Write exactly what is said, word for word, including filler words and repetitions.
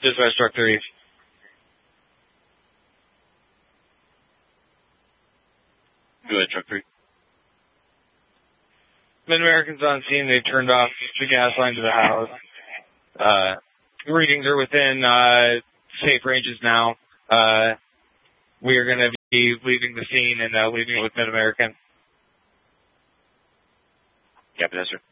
Dispatch Truck three. Go ahead, Truck three. Mid-Americans on scene. They turned off the gas line to the house. Uh, readings are within uh, safe ranges now. Uh, we are going to be leaving the scene and uh, leaving it with Mid-American. Captain, sir.